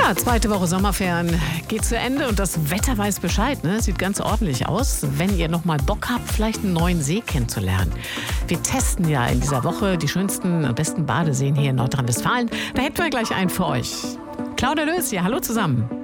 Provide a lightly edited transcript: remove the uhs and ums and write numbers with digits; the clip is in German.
Ja, zweite Woche Sommerferien geht zu Ende und das Wetter weiß Bescheid. Ne? Sieht ganz ordentlich aus, wenn ihr noch mal Bock habt, vielleicht einen neuen See kennenzulernen. Wir testen ja in dieser Woche die schönsten und besten Badeseen hier in Nordrhein-Westfalen. Da hätten wir gleich einen für euch. Claudia Lös hier, hallo zusammen.